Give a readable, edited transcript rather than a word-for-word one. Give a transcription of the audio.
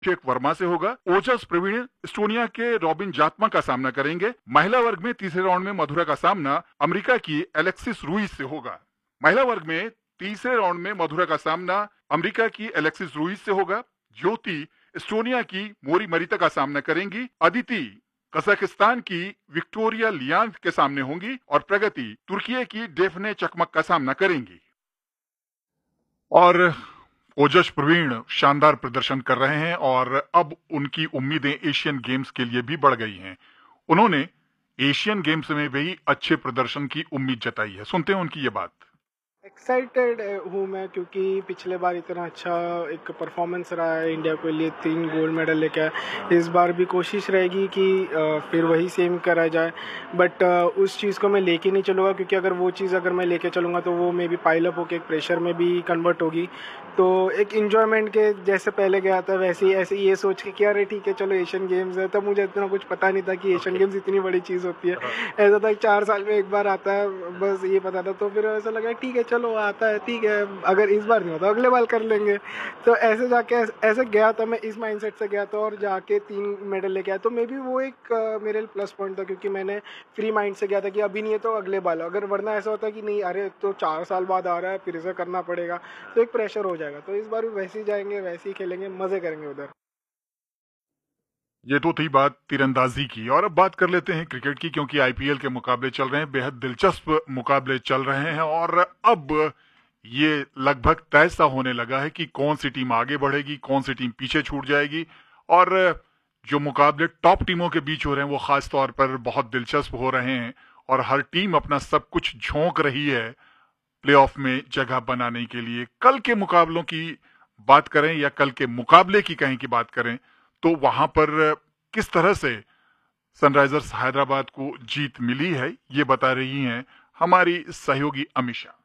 अभिषेक वर्मा से होगा। ओजस प्रवीण एस्टोनिया के रॉबिन जातमा का सामना करेंगे। महिला वर्ग में तीसरे राउंड में मधुरा का सामना अमेरिका की एलेक्सिस रुइज से होगा। महिला वर्ग में तीसरे राउंड में मधुरा का सामना अमेरिका की एलेक्सिस रुइज से होगा। ज्योति एस्टोनिया की मोरी मरिता का सामना करेंगी। अदिति कजाकिस्तान की विक्टोरिया लियांग के सामने होंगी और प्रगति तुर्की की डेफने चकमक का सामना करेंगी। और ओजस प्रवीण शानदार प्रदर्शन कर रहे हैं और अब उनकी उम्मीदें एशियन गेम्स के लिए भी बढ़ गई हैं। उन्होंने एशियन गेम्स में भी अच्छे प्रदर्शन की उम्मीद जताई है। सुनते हैं उनकी ये बात। एक्साइटेड हूँ मैं, क्योंकि पिछले बार इतना अच्छा एक परफॉर्मेंस रहा है इंडिया के लिए, 3 गोल्ड मेडल लेके आए। इस बार भी कोशिश रहेगी कि फिर वही सेम करा जाए, बट उस चीज़ को मैं लेके नहीं चलूँगा, क्योंकि अगर वो चीज़ अगर मैं लेके चलूँगा तो वो मे बी पाइल अप होकर एक प्रेशर में भी कन्वर्ट होगी। तो एक इन्जॉयमेंट के जैसे पहले गया था वैसे ही ऐसे ये सोच के कि अरे ठीक है चलो एशियन गेम्स है, तब मुझे इतना कुछ पता नहीं था कि एशियन गेम्स इतनी बड़ी चीज़ होती है। ऐसा था 4 साल में एक बार आता है, बस ये पता था। तो फिर ऐसा लगा ठीक है चलो आता है, ठीक है अगर इस बार नहीं होता अगले बार कर लेंगे। तो ऐसे जाके ऐसे गया था, मैं इस माइंडसेट से गया था और जाके 3 मेडल लेके आया। तो मे बी वो एक मेरे लिए प्लस पॉइंट था, क्योंकि मैंने फ्री माइंड से गया था कि अभी नहीं है तो अगले बार। अगर वरना ऐसा होता कि नहीं अरे तो 4 साल बाद आ रहा है फिर से करना पड़ेगा, तो एक प्रेशर हो जाएगा। तो इस बार भी वैसे ही जाएंगे, वैसे ही खेलेंगे, मजे करेंगे उधर। ये तो थी बात तीरंदाजी की। और अब बात कर लेते हैं क्रिकेट की, क्योंकि आईपीएल के मुकाबले चल रहे हैं, बेहद दिलचस्प मुकाबले चल रहे हैं और अब ये लगभग तय सा होने लगा है कि कौन सी टीम आगे बढ़ेगी, कौन सी टीम पीछे छूट जाएगी। और जो मुकाबले टॉप टीमों के बीच हो रहे हैं वो खास तौर पर बहुत दिलचस्प हो रहे हैं और हर टीम अपना सब कुछ झोंक रही है प्लेऑफ में जगह बनाने के लिए। कल के मुकाबलों की बात करें या कल के मुकाबले की कहीं की बात करें तो वहां पर किस तरह से सनराइजर्स हैदराबाद को जीत मिली है ये बता रही हैं हमारी सहयोगी अमीषा।